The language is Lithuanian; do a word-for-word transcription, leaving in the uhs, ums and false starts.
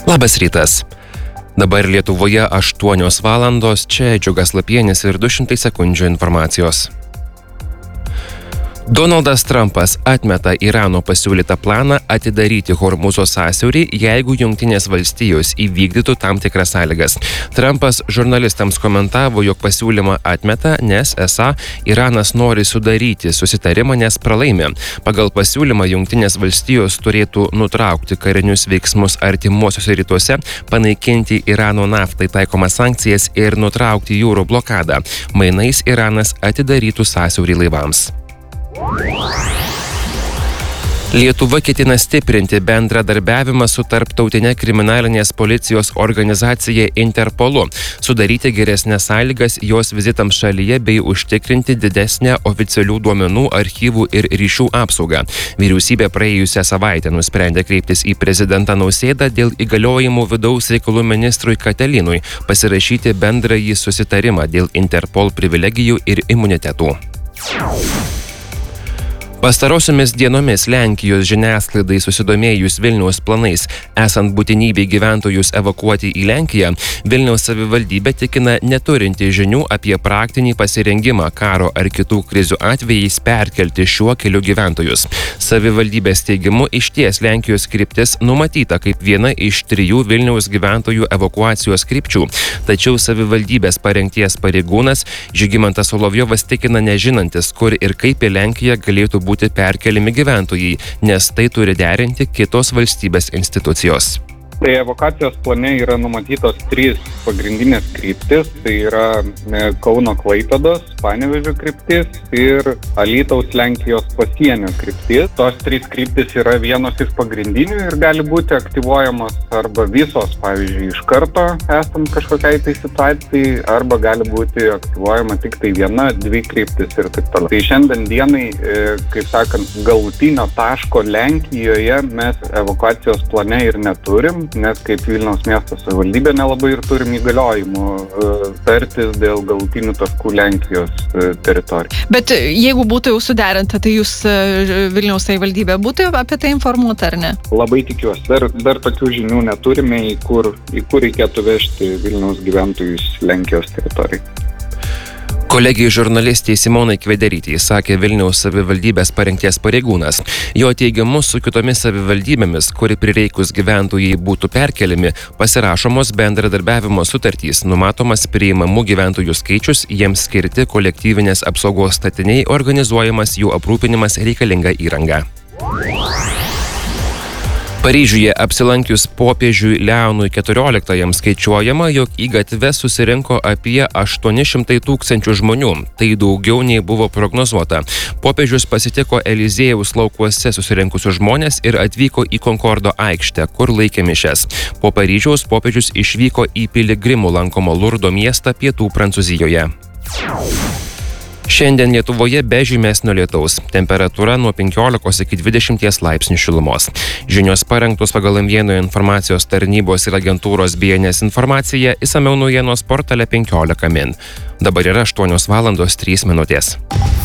Labas rytas. Dabar Lietuvoje aštuonios valandos, čia Džiugas Lapienis ir du šimtai sekundžių informacijos. Donaldas Trumpas atmeta Irano pasiūlytą planą atidaryti Hormuzo sąsiaurį, jeigu Jungtinės valstijos įvykdytų tam tikras sąlygas. Trumpas žurnalistams komentavo, jog pasiūlymą atmeta, nes esą Iranas nori sudaryti susitarimą, nes pralaimi. Pagal pasiūlymą Jungtinės valstijos turėtų nutraukti karinius veiksmus artimuosiuose rytuose, panaikinti Irano naftai taikomas sankcijas ir nutraukti jūrų blokadą. Mainais Iranas atidarytų sąsiaurį laivams. Lietuva ketina stiprinti bendradarbiavimą su tarptautinė kriminalinės policijos organizacija Interpolu, sudaryti geresnės sąlygas jos vizitams šalyje bei užtikrinti didesnę oficialių duomenų, archyvų ir ryšių apsaugą. Vyriausybė praėjusią savaitę nusprendė kreiptis į prezidentą Nausėdą dėl įgaliojimų vidaus reikalų ministrui Katelinui pasirašyti bendrąjį susitarimą dėl Interpol privilegijų ir imunitetų. Pastarosiomis dienomis Lenkijos žiniasklaidai susidomėjus Vilniaus planais, esant būtinybei gyventojus evakuoti į Lenkiją, Vilniaus savivaldybė tikina neturinti žinių apie praktinį pasirengimą karo ar kitų krizių atvejais perkelti šiuo keliu gyventojus. Savivaldybės teigimu išties Lenkijos kryptis numatyta kaip viena iš trijų Vilniaus gyventojų evakuacijos krypčių. Tačiau savivaldybės parengties pareigūnas Žygimantas Solovjovas tikina nežinantis, kur ir kaip į Lenkiją galėtų būti perkeliami gyventojai, nes tai turi derinti kitos valstybės institucijos. Tai evakuacijos plane yra numatytos trys pagrindinės kryptis, tai yra Kauno Klaipėdos, Panevėžio kryptis ir Alytaus Lenkijos pasienio kryptis. Tos trys kryptis yra vienos iš pagrindinių ir gali būti aktyvuojamos arba visos, pavyzdžiui, iš karto esant kažkokiai tai situacijai, arba gali būti aktyvuojama tik tai viena, dvi kryptis ir taip toliau. Tai šiandien dienai, kaip sakant, galutinio taško Lenkijoje mes evakuacijos plane ir neturim, nes kaip Vilniaus miesto savivaldybė nelabai ir turim įgaliojimų tartis dėl galutinių taškų Lenkijos teritorijos. Bet jeigu būtų jau suderinta, tai jūs Vilniaus savivaldybė būtų apie tai informuota, ar ne? Labai tikiuosi. Dar, dar tokių žinių neturime, į kur, į kur reikėtų vežti Vilniaus gyventojus Lenkijos teritorijai. Kolegijai žurnalistei Simonai Kvederytei sakė Vilniaus savivaldybės parengties pareigūnas. Jo teigimu, su kitomis savivaldybėmis, kuri prireikus gyventojai būtų perkeliami, pasirašomos bendradarbiavimo sutartys, numatomas priimamų gyventojų skaičius, jiems skirti kolektyvinės apsaugos statiniai, organizuojamas jų aprūpinimas reikalinga įranga. Paryžiuje apsilankius popiežiui Leonui keturioliktajam skaičiuojama, jog į gatves susirinko apie aštuoni šimtai tūkstančių žmonių. Tai daugiau nei buvo prognozuota. Popiežius pasitiko Eliziejaus laukuose susirinkusius žmonės ir atvyko į Konkordo aikštę, kur laikė mišias. Po Paryžiaus popiežius išvyko į piligrimų lankomo Lurdo miestą pietų Prancūzijoje. Šiandien Lietuvoje be žymesnio lietaus. Temperatūra nuo penkiolikos iki dvidešimties laipsnių šilumos. Žinios parengtos pagal M vieno informacijos tarnybos ir agentūros B N S informacija, išsamiau naujienos portale penkiolika min. Dabar yra aštuonios valandos trys minutės.